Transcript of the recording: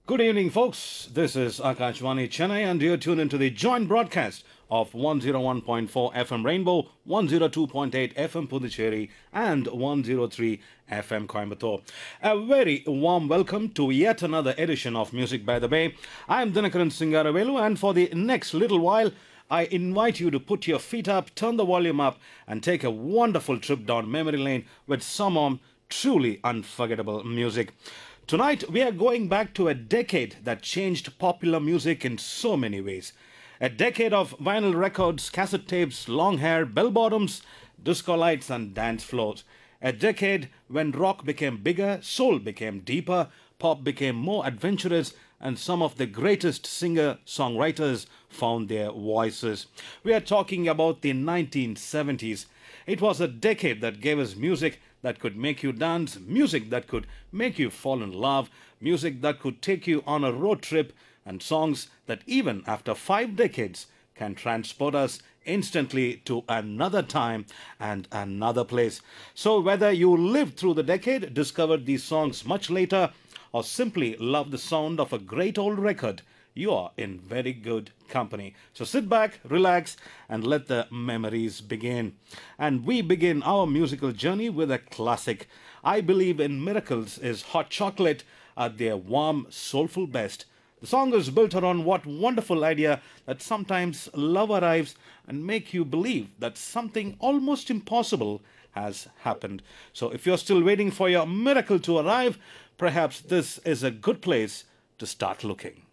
Good evening, folks. This is Akashvani Chennai, and you're tuned into the joint broadcast of 101.4 FM Rainbow, 102.8 FM Puducherry, and 103 FM Coimbatore. A very warm welcome to yet another edition of Music by the Bay. I'm Dinakaran Singaravelu, and for the next little while, I invite you to put your feet up, turn the volume up, and take a wonderful trip down memory lane with some truly unforgettable music. Tonight, we are going back to a decade that changed popular music in so many ways. A decade of vinyl records, cassette tapes, long hair, bell bottoms, disco lights, and dance floors. A decade when rock became bigger, soul became deeper, pop became more adventurous, and some of the greatest singer songwriters found their voices. We are talking about the 1970s. It was a decade that gave us music that could make you dance, music that could make you fall in love, music that could take you on a road trip, and songs that even after 5 decades can transport us instantly to another time and another place. So, whether you lived through the decade, discovered these songs much later, or simply love the sound of a great old record, you are in very good company. So sit back, relax, and let the memories begin. And we begin our musical journey with a classic. I Believe in Miracles is Hot Chocolate at their warm, soulful best. The song is built around what wonderful idea that sometimes love arrives and make you believe that something almost impossible has happened. So if you're still waiting for your miracle to arrive, perhaps this is a good place to start looking.